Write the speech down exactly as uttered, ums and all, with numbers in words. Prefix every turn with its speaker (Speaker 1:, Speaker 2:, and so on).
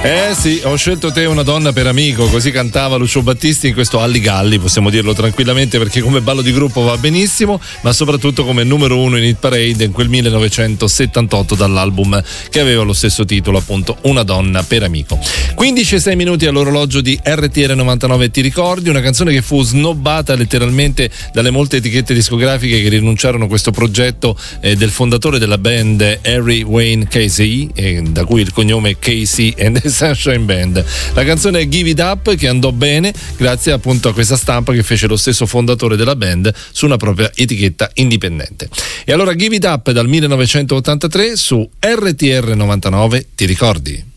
Speaker 1: Eh sì, ho scelto te una donna per amico, così cantava Lucio Battisti in questo Alli Galli, possiamo dirlo tranquillamente, perché come ballo di gruppo va benissimo, ma soprattutto come numero uno in hit parade in quel millenovecentosettantotto dall'album che aveva lo stesso titolo, appunto Una donna per amico. quindici e sei minuti all'orologio di R T R novantanove, ti ricordi? Una canzone che fu snobbata letteralmente dalle molte etichette discografiche che rinunciarono a questo progetto eh, del fondatore della band Harry Wayne Casey, eh, da cui il cognome Casey and the Sunshine Band. La canzone è Give It Up, che andò bene grazie appunto a questa stampa che fece lo stesso fondatore della band su una propria etichetta indipendente. E allora Give It Up dal millenovecentottantatré su R T R novantanove, ti ricordi?